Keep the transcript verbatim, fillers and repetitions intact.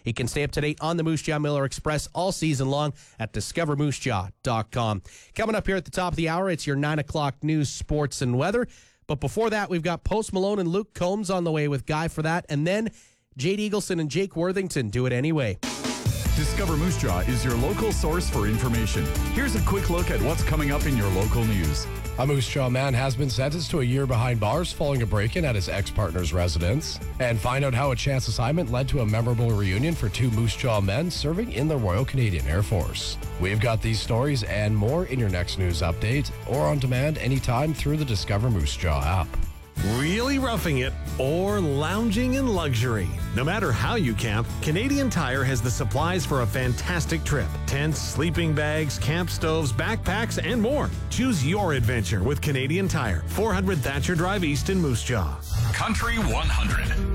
You can stay up to date on the Moose Jaw Miller Express all season long at discover moose jaw dot com. Coming up here at the top of the hour, it's your nine o'clock news, sports, and weather. But before that, we've got Post Malone and Luke Combs on the way with Guy for that. And then Jade Eagleson and Jake Worthington do it anyway. Discover Moose Jaw is your local source for information. Here's a quick look at what's coming up in your local news. A Moose Jaw man has been sentenced to a year behind bars following a break-in at his ex-partner's residence. And find out how a chance assignment led to a memorable reunion for two Moose Jaw men serving in the Royal Canadian Air Force. We've got these stories and more in your next news update or on demand anytime through the Discover Moose Jaw app. Really roughing it or lounging in luxury. No matter how you camp, Canadian Tire has the supplies for a fantastic trip. Tents, sleeping bags, camp stoves, backpacks, and more. Choose your adventure with Canadian Tire. four hundred Thatcher Drive East in Moose Jaw. Country one hundred.